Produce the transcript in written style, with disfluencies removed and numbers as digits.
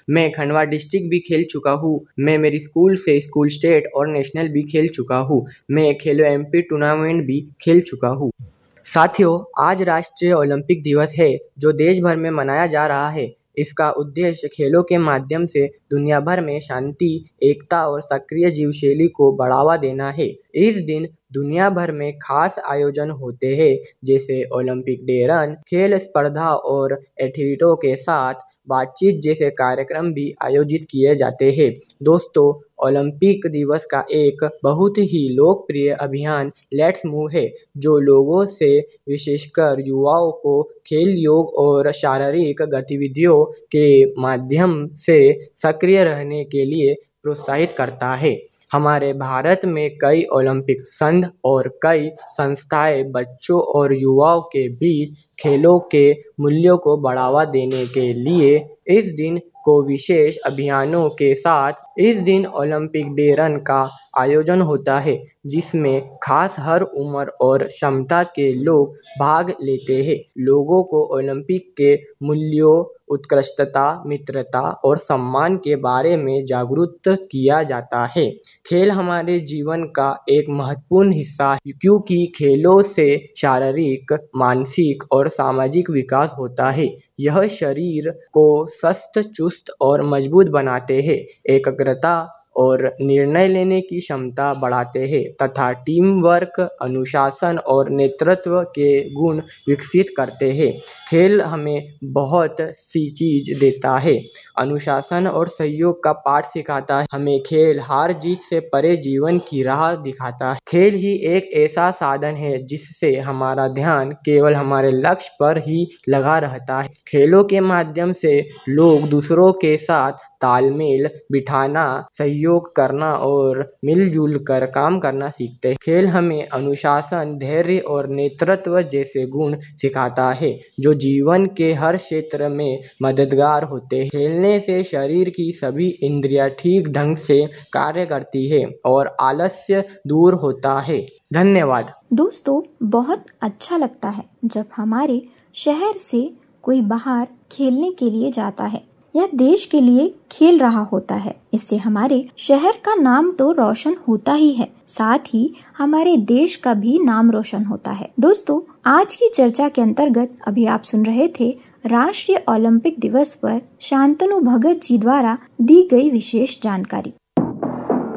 मैं खंडवा डिस्ट्रिक्ट भी खेल चुका हूँ। मैं मेरी स्कूल से स्कूल स्टेट और नेशनल भी खेल चुका हूँ। मैं खेलो एमपी टूर्नामेंट भी खेल चुका हूँ। साथियों, आज राष्ट्रीय ओलंपिक दिवस है जो देश भर में मनाया जा रहा है। इसका उद्देश्य खेलों के माध्यम से दुनिया भर में शांति, एकता और सक्रिय जीवशैली को बढ़ावा देना है। इस दिन दुनिया भर में खास आयोजन होते हैं, जैसे ओलंपिक डे रन, खेल स्पर्धा और एथलीटों के साथ बातचीत जैसे कार्यक्रम भी आयोजित किए जाते हैं। दोस्तों, ओलंपिक दिवस का एक बहुत ही लोकप्रिय अभियान लेट्स मूव है, जो लोगों से विशेषकर युवाओं को खेल, योग और शारीरिक गतिविधियों के माध्यम से सक्रिय रहने के लिए प्रोत्साहित करता है। हमारे भारत में कई ओलंपिक संघ और कई संस्थाएं बच्चों और युवाओं के बीच खेलों के मूल्यों को बढ़ावा देने के लिए इस दिन को विशेष अभियानों के साथ इस दिन ओलंपिक डे रन का आयोजन होता है, जिसमें खास हर उम्र और क्षमता के लोग भाग लेते हैं। लोगों को ओलंपिक के मूल्यों, उत्कृष्टता, मित्रता और सम्मान के बारे में जागरूक किया जाता है। खेल हमारे जीवन का एक महत्वपूर्ण हिस्सा है, क्योंकि खेलों से शारीरिक, मानसिक और सामाजिक विकास होता है। यह शरीर को स्वस्थ, चुस्त और मजबूत बनाते हैं, एकाग्रता और निर्णय लेने की क्षमता बढ़ाते हैं तथा टीम वर्क, अनुशासन और नेतृत्व के गुण विकसित करते हैं। खेल हमें बहुत सी चीज देता है। अनुशासन और सहयोग का पाठ सिखाता है। हमें खेल हार जीत से परे जीवन की राह दिखाता है। खेल ही एक ऐसा साधन है जिससे हमारा ध्यान केवल हमारे लक्ष्य पर ही लगा रहता है। खेलों के माध्यम से लोग दूसरों के साथ तालमेल बिठाना, सहयोग करना और मिलजुल कर काम करना सीखते हैं। खेल हमें अनुशासन, धैर्य और नेतृत्व जैसे गुण सिखाता है, जो जीवन के हर क्षेत्र में मददगार होते हैं। खेलने से शरीर की सभी इंद्रियां ठीक ढंग से कार्य करती है और आलस्य दूर होता है। धन्यवाद। दोस्तों, बहुत अच्छा लगता है जब हमारे शहर से कोई बाहर खेलने के लिए जाता है या देश के लिए खेल रहा होता है। इससे हमारे शहर का नाम तो रोशन होता ही है, साथ ही हमारे देश का भी नाम रोशन होता है। दोस्तों, आज की चर्चा के अंतर्गत अभी आप सुन रहे थे राष्ट्रीय ओलंपिक दिवस पर शांतनु भगत जी द्वारा दी गई विशेष जानकारी।